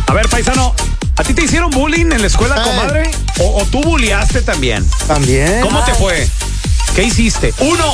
A ver, paisano, ¿a ti te hicieron bullying en la escuela, comadre? ¿O tú bulleaste también? También. ¿Cómo te fue? ¿Qué hiciste?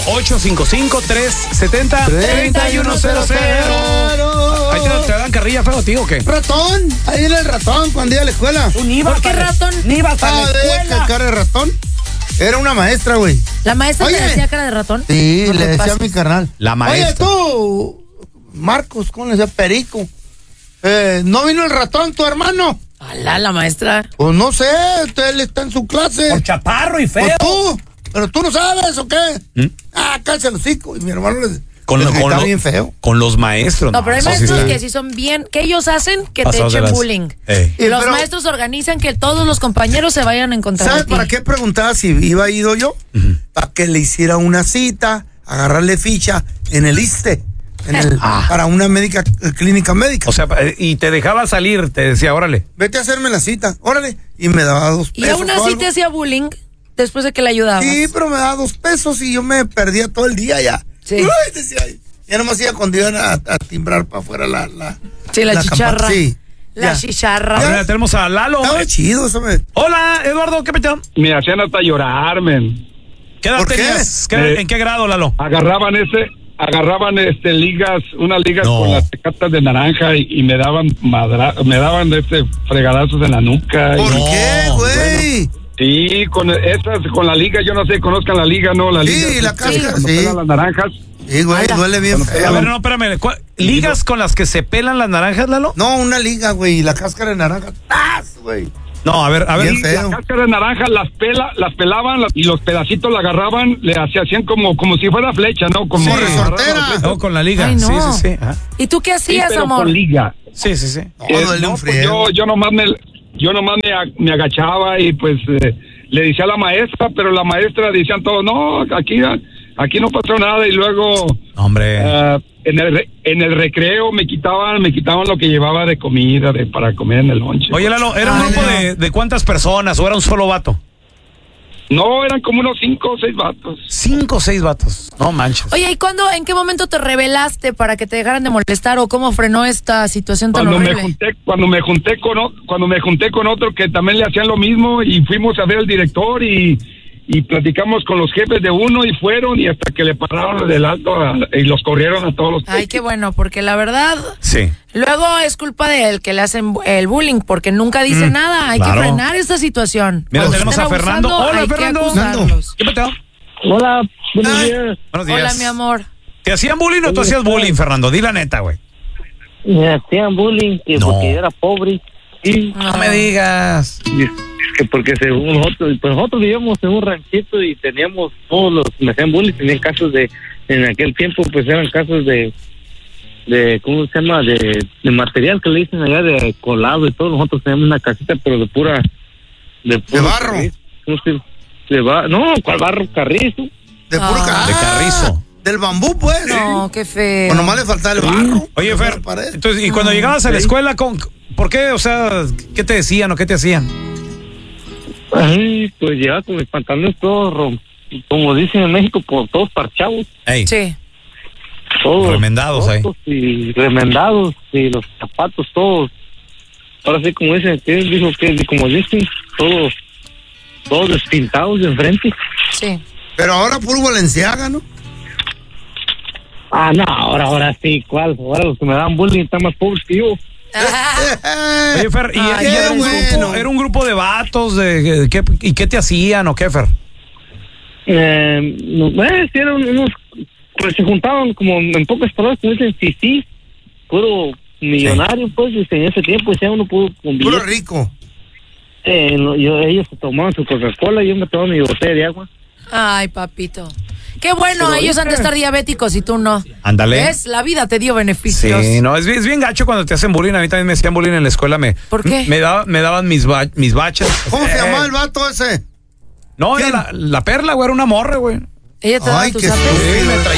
1-855-370-3100. Ahí te dan carrilla feo, tío, ¿o qué? Ratón. Ahí viene el ratón cuando iba a la escuela. ¿Por qué ratón? Ni ibas a la escuela. ¿Qué cara de ratón? Era una maestra, güey. ¿La maestra te decía cara de ratón? Sí, No le te decía pases. a mi carnal. La maestra. Oye, tú, Marcos, ¿cómo le decía? Perico. ¿No vino el ratón, tu hermano? Alá, la maestra. Pues no sé, él está en su clase. Por chaparro y feo. Pues tú, pero tú no sabes, ¿o qué? Cállate el hocico. Y mi hermano les gritaba bien feo. Con los maestros. No, pero hay eso sí maestros está que sí son bien, que ellos hacen que pasados te de echen las- bullying. Ey. Los Pero- maestros organizan que todos los compañeros se vayan a encontrar. ¿Sabes a ti. para qué preguntaba si iba ido yo? Para que le hiciera una cita, agarrarle ficha en el ISSSTE, para una clínica médica. O sea, y te dejaba salir, te decía, órale. Vete a hacerme la cita, órale. Y me daba 2 pesos. Y aún o así algo. te hacía bullying después de que le ayudabas. Sí, pero me daba 2 pesos y yo me perdía todo el día ya. Sí. Uy, decía, ya nomás iba cuando iban a timbrar para afuera la chicharra. campana. Sí. La Ya. chicharra. Ahora tenemos a Lalo. Estaba chido eso, me. Hola, Eduardo, ¿qué peteo? Me hacían hasta llorar, men. ¿Qué edad ¿Por qué? tenías? ¿En qué grado, Lalo? Agarraban ligas, unas ligas No. con las tecatas de naranja y me daban fregadazos en la nuca. ¿Por y, qué, güey? Sí, con la liga, yo no sé, conozcan la liga, ¿no? La Sí, liga. la cáscara, cuando sí. pelan las naranjas. Sí, güey, duele bien A feo. ver, no, espérame. ¿Ligas con las que se pelan las naranjas, Lalo? No, una liga, güey, y la cáscara de naranja. ¡Tas, güey! No, a ver. Bien Y feo. la cáscara de naranja las pelaban y los pedacitos la agarraban, le hacían como si fuera flecha, ¿no? Como Sí, resortera. No, con la liga. Ay, no. Sí, sí, sí. Ajá. ¿Y tú qué Sí, hacías, pero amor? con liga. Sí, sí, sí. No, duele un Pues friego. yo nomás me agachaba y pues le decía a la maestra, pero la maestra decían todos, no, aquí no pasó nada y luego Hombre. en el recreo me quitaban lo que llevaba de comida para comer en el lonche. Oye, Lalo, ¿era un grupo de cuántas personas o era un solo vato? No, eran como unos 5 o 6 vatos. 5 o 6 vatos. No manches. Oye, ¿y en qué momento te rebelaste para que te dejaran de molestar o cómo frenó esta situación tan horrible? Cuando me junté con otro que también le hacían lo mismo y fuimos a ver al director y platicamos con los jefes de uno y fueron y hasta que le pararon del alto y los corrieron a todos los. Ay, qué bueno, porque la verdad, Sí. luego es culpa de él que le hacen el bullying porque nunca dice nada. Hay claro. que frenar esta situación. Mira, Cuando tenemos estén a Fernando. abusando, Hola, hay que Fernando. acusarlos. ¿Qué peteo? Hola, buenos Ay. días. Buenos días. Hola, mi amor. ¿Te hacían bullying o tú hacías bullying, Fernando? Di la neta, güey. Me hacían bullying que No. porque yo era pobre. Y No me digas. que porque según nosotros vivíamos en un ranchito y teníamos me hacían bullying, tenían casos en aquel tiempo pues eran casos de ¿cómo se llama? De material que le dicen allá de colado y todo. Nosotros teníamos una casita pero de puro barro. carrizo. No, ¿cuál barro? Carrizo. De puro Ah. De carrizo. Del bambú, pues. No, qué feo. O nomás le faltaba el barro. Oye, Fer, entonces, y cuando llegabas a la escuela, ¿por qué? O sea, ¿qué te decían o qué te hacían? Ay, pues llegaba con mis pantalones todos, como dicen en México, por todos parchados. Ey, Sí. Todos remendados ahí. rotos y remendados y los zapatos todos. Ahora sí, como dicen, ¿qué dijo? Como dicen, todos despintados de enfrente. Sí. Pero ahora puro Valenciaga, ¿no? Ah, no, ahora sí, ¿cuál? Ahora los que me dan bullying están más pobres que yo. Oye, Fer, ¿y Ay, era, qué bueno. era un grupo de vatos? ¿Y qué te hacían o qué, Fer? Sí, eran unos, pues se juntaban como en pocas palabras, como dicen, sí, puro millonario, pues, y en ese tiempo decía uno puro con Puro billetes. rico. Ellos se tomaban su Coca-Cola y yo me tomaba mi botella de agua. Ay, papito. Qué bueno, ellos han de estar diabéticos y tú no. Ándale. ¿Ves? La vida te dio beneficios. Sí, no, es bien gacho cuando te hacen bullying. A mí también me hacían bullying en la escuela. ¿Por qué? Me daban mis baches. ¿Cómo se llamaba el vato ese? No, ¿Quién? era la perla, güey, era una morra, güey. Ella te daba Ay, tus qué apes. estúpido.